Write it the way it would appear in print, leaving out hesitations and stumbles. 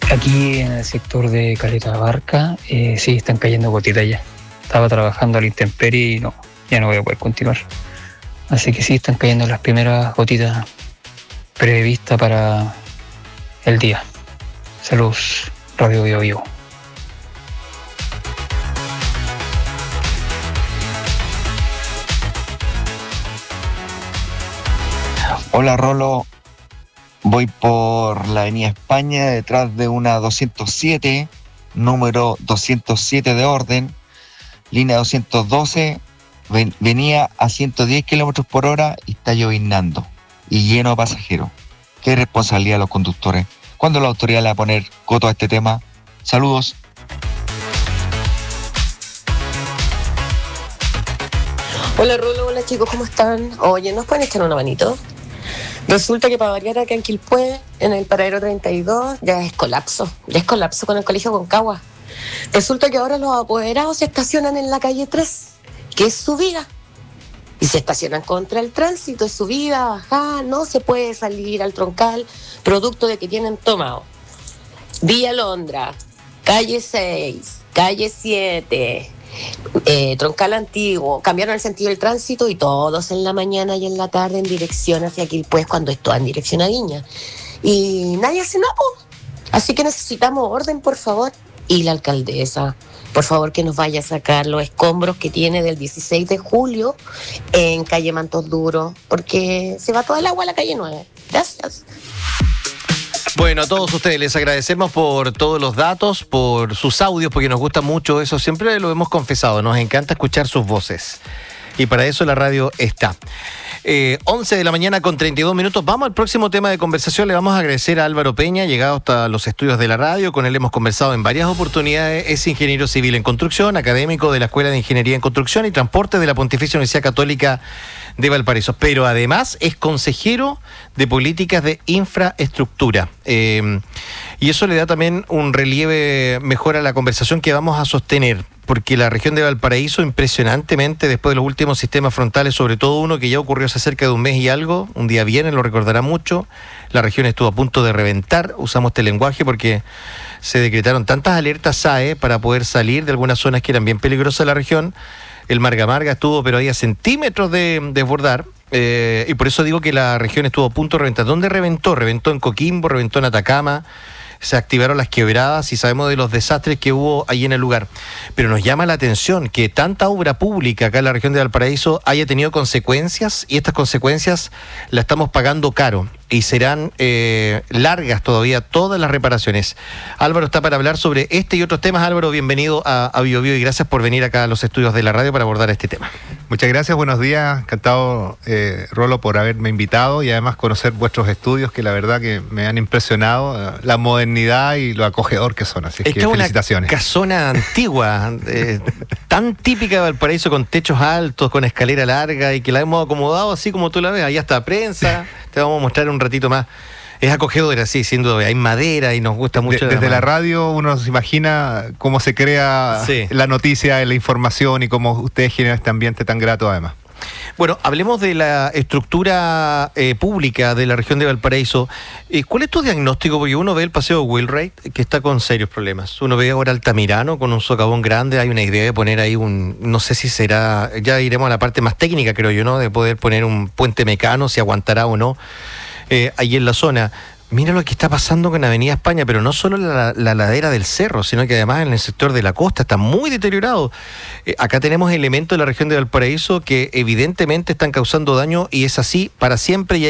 Aquí en el sector de Caleta Barca, sí, están cayendo gotitas ya. Estaba trabajando a la intemperie y no, ya no voy a poder continuar. Así que sí, están cayendo las primeras gotitas previstas para el día. Saludos, Radio Bio Bio. Hola Rolo, voy por la avenida España detrás de una 207, número 207 de orden, línea 212, venía a 110 kilómetros por hora y está lloviznando y lleno de pasajeros. ¿Qué responsabilidad de los conductores? ¿Cuándo la autoridad le va a poner coto a este tema? Saludos. Hola Rolo, hola chicos, ¿cómo están? Oye, ¿nos pueden echar una manito? Resulta que para variar acá en Quilpué, en el paradero 32, ya es colapso con el colegio Concagua. Resulta que ahora los apoderados se estacionan en la calle 3, que es subida, y se estacionan contra el tránsito, es subida, bajada, no se puede salir al troncal, producto de que tienen tomado. Vía Londra, calle 6, calle 7... troncal antiguo, cambiaron el sentido del tránsito y todos en la mañana y en la tarde en dirección hacia Quilpué, cuando esto en dirección a Viña, y nadie hace nada, así que necesitamos orden, por favor, y la alcaldesa, por favor, que nos vaya a sacar los escombros que tiene del 16 de julio en calle Mantos Duro, porque se va todo el agua a la calle 9. Gracias. Bueno, a todos ustedes les agradecemos por todos los datos, por sus audios, porque nos gusta mucho eso, siempre lo hemos confesado, nos encanta escuchar sus voces. Y para eso la radio está. 11 de la mañana con 32 minutos. Vamos al próximo tema de conversación. Le vamos a agradecer a Álvaro Peña, llegado hasta los estudios de la radio. Con él hemos conversado en varias oportunidades. Es ingeniero civil en construcción, académico de la Escuela de Ingeniería en Construcción y Transporte de la Pontificia Universidad Católica de Valparaíso. Pero además es consejero de políticas de infraestructura. Y eso le da también un relieve mejor a la conversación que vamos a sostener, porque la región de Valparaíso, impresionantemente, después de los últimos sistemas frontales, sobre todo uno que ya ocurrió hace cerca de un mes y algo, un día viernes, lo recordará mucho, la región estuvo a punto de reventar. Usamos este lenguaje porque se decretaron tantas alertas SAE para poder salir de algunas zonas que eran bien peligrosas de la región. El Marga Marga estuvo, pero ahí a centímetros de desbordar. Y por eso digo que la región estuvo a punto de reventar. ¿Dónde reventó? Reventó en Coquimbo, reventó en Atacama. Se activaron las quebradas y sabemos de los desastres que hubo allí en el lugar. Pero nos llama la atención que tanta obra pública acá en la región de Valparaíso haya tenido consecuencias, y estas consecuencias las estamos pagando caro y serán largas todavía todas las reparaciones. Álvaro está para hablar sobre este y otros temas. Álvaro, bienvenido a Bio Bio y gracias por venir acá a los estudios de la radio para abordar este tema. Muchas gracias, buenos días, encantado Rolo por haberme invitado y además conocer vuestros estudios que la verdad que me han impresionado, la modernidad y lo acogedor que son, así que felicitaciones. Una casona antigua, tan típica de Valparaíso, con techos altos, con escalera larga y que la hemos acomodado así como tú la ves, ahí está prensa, te vamos a mostrar un ratito más. Es acogedora, sí, sin duda. Hay madera y nos gusta mucho. Desde la radio uno se imagina cómo se crea la noticia, la información y cómo ustedes generan este ambiente tan grato además. Bueno, hablemos de la estructura pública de la región de Valparaíso. ¿Cuál es tu diagnóstico? Porque uno ve el paseo Wheelwright, que está con serios problemas. Uno ve ahora Altamirano con un socavón grande. Hay una idea de poner ahí no sé si será, ya iremos a la parte más técnica, creo yo, ¿no? De poder poner un puente mecano, si aguantará o no, ahí en la zona. Mira lo que está pasando con Avenida España, pero no solo la ladera del cerro, sino que además en el sector de la costa está muy deteriorado. Acá tenemos elementos de la región de Valparaíso que evidentemente están causando daño y es así para siempre. Y